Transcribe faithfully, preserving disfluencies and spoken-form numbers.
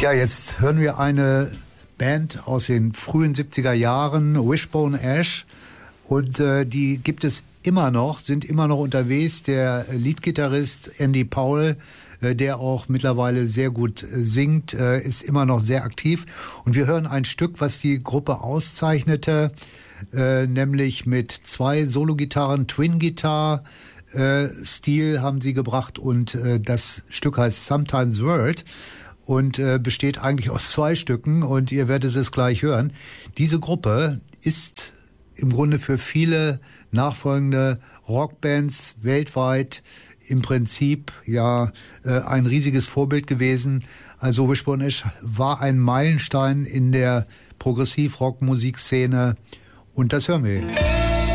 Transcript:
Ja, jetzt hören wir eine Band aus den frühen siebziger Jahren, Wishbone Ash. Und äh, die gibt es immer noch, sind immer noch unterwegs. Der Leadgitarrist Andy Powell, äh, der auch mittlerweile sehr gut äh, singt, äh, ist immer noch sehr aktiv. Und wir hören ein Stück, was die Gruppe auszeichnete, äh, nämlich mit zwei Sologitarren, Twin Guitar äh, Stil haben sie gebracht. Und äh, das Stück heißt Sometimes World. Und äh, besteht eigentlich aus zwei Stücken und ihr werdet es gleich hören. Diese Gruppe ist im Grunde für viele nachfolgende Rockbands weltweit im Prinzip ja äh, ein riesiges Vorbild gewesen. Also Wishbone Ash war ein Meilenstein in der Progressiv-Rock-Musikszene und das hören wir jetzt.